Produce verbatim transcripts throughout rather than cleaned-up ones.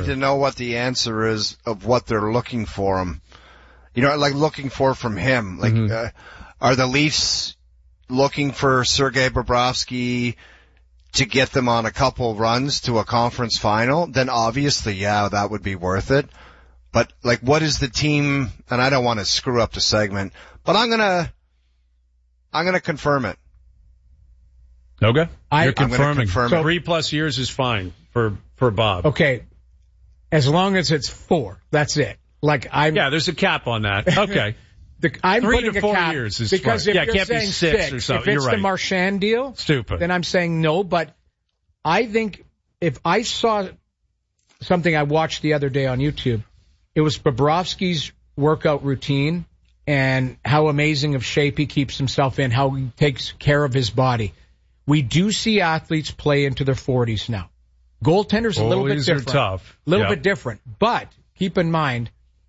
need to know what the answer is of what they're looking for him. You know, like looking for from him. Like, mm-hmm. uh, are the Leafs looking for Sergei Bobrovsky to get them on a couple runs to a conference final? Then obviously, yeah, that would be worth it. But like, what is the team? And I don't want to screw up the segment, but I'm gonna, I'm gonna confirm it. Okay, I, you're confirming. Confirm so three plus years is fine for for Bob. Okay, as long as it's four, that's it. Like I, yeah, there's a cap on that. Okay, the, I'm three putting to four a cap years is because fine. if Yeah, you're it can't saying be six, six or something. If it's You're right. the Marchand deal, stupid. Then I'm saying no. But I think if I saw something I watched the other day on YouTube, it was Bobrovsky's workout routine and how amazing of shape he keeps himself in, how he takes care of his body. We do see athletes play into their forties now. Goaltenders a little bit different. Are tough. A little yep. bit different. But keep in mind,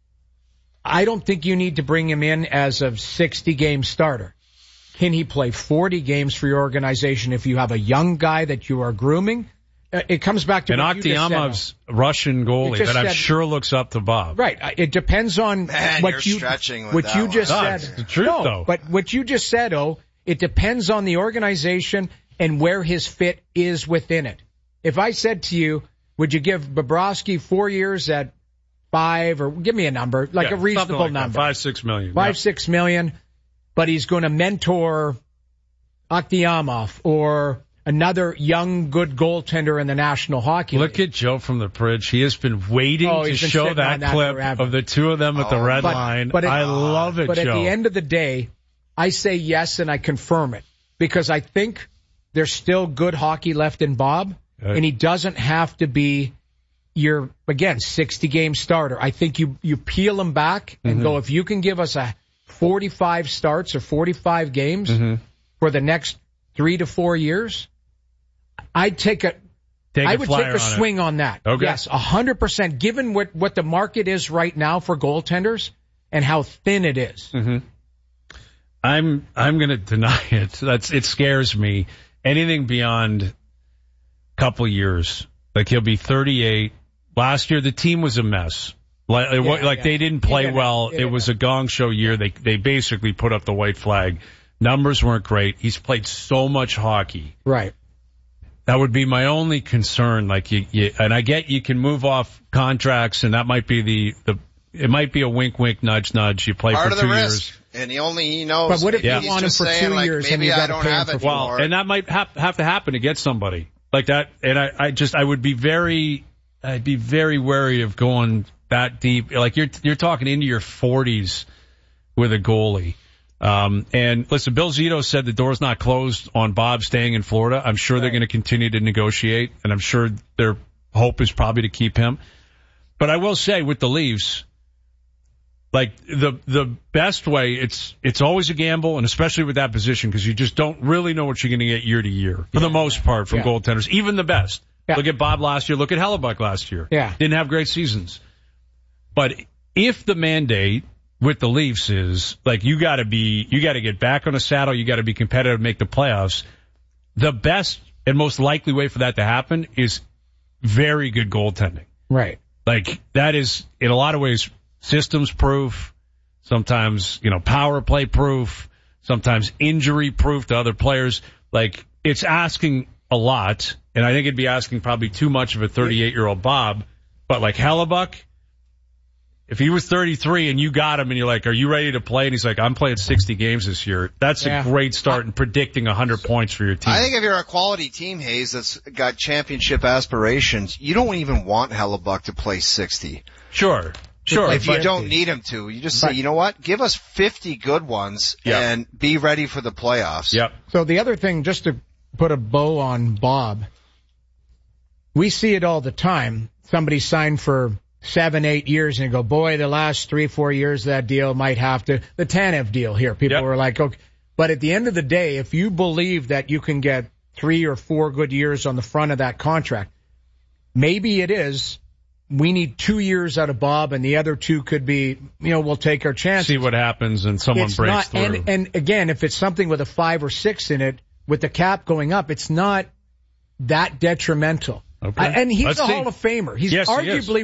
I don't think you need to bring him in as a sixty-game starter. Can he play forty games for your organization if you have a young guy that you are grooming? It comes back to and what you just said. Akhtiamov's Russian goalie that I'm said, sure looks up to Bob. Right. It depends on Man, what you're you stretching with what that you one. just No, said. it's the truth, no, though. But what you just said, oh, it depends on the organization and where his fit is within it. If I said to you, would you give Bobrovsky four years at five, or give me a number, like yeah, a reasonable like number, that. five, six million, five, yep. six million, but he's going to mentor Akhtiamov or another young, good goaltender in the National Hockey League. Look at Joe from the Bridge. He has been waiting oh, to been show that, that clip forever. of the two of them at oh, the red but, line. But it, I love it, but Joe. But at the end of the day, I say yes and I confirm it because I think there's still good hockey left in Bob, okay. and he doesn't have to be your, again, sixty-game starter. I think you, you peel him back and mm-hmm. go, if you can give us a forty-five starts or forty-five games mm-hmm. for the next three to four years, I'd take a, take I a would take a on swing it. on that. Okay. Yes, one hundred percent. Given what, what the market is right now for goaltenders and how thin it is. Mm-hmm. I'm, I'm going to deny it. That's, it scares me. Anything beyond a couple years, like he'll be thirty-eight. Last year, the team was a mess. Like, yeah, like yeah. they didn't play yeah, well. Yeah, it was a gong show year. They they basically put up the white flag. Numbers weren't great. He's played so much hockey. Right. That would be my only concern. Like you, you and I get you can move off contracts, and that might be the the. It might be a wink, wink, nudge, nudge. You play Part for of the two risk. years. And he only he knows. But what if yeah. you want him for saying, two like, years maybe and you I got don't to pay have him it for Well, more. and that might have, have to happen to get somebody like that. And I, I just, I would be very, I'd be very wary of going that deep. Like you're, you're talking into your forties with a goalie. Um, and listen, Bill Zito said the door's not closed on Bob staying in Florida. I'm sure right. they're going to continue to negotiate, and I'm sure their hope is probably to keep him. But I will say with the Leafs, like the the best way, it's it's always a gamble, and especially with that position, because you just don't really know what you're going to get year to year for yeah. the most part from yeah. goaltenders, even the best. Yeah. Look at Bob last year. Look at Hellebuck last year. Yeah, didn't have great seasons. But if the mandate with the Leafs is like you got to be, you got to get back on the saddle, you got to be competitive, make the playoffs. The best and most likely way for that to happen is very good goaltending. Right. Like that is in a lot of ways systems proof, sometimes, you know, power play proof, sometimes injury proof to other players. Like it's asking a lot, and I think it'd be asking probably too much of a thirty-eight-year-old Bob. But like Hellebuck, if he was thirty-three and you got him and you're like, are you ready to play? And he's like, I'm playing sixty games this year. That's yeah. a great start in predicting one hundred points for your team. I think if you're a quality team, Hayes, that's got championship aspirations, you don't even want Hellebuck to play sixty. Sure. Sure. If you don't need him to, you just say, but, you know what? Give us fifty good ones yep. and be ready for the playoffs. Yep. So the other thing, just to put a bow on Bob, we see it all the time. Somebody signed for seven, eight years and you go, boy, the last three, four years of that deal might have to, the Tanev deal here. People yep. were like, okay. But at the end of the day, if you believe that you can get three or four good years on the front of that contract, maybe it is, we need two years out of Bob and the other two could be, you know, we'll take our chances. See what happens and someone it's breaks not, through. And, and again, if it's something with a five or six in it, with the cap going up, it's not that detrimental. Okay. I, and he's Let's a see. Hall of Famer. He's yes, arguably he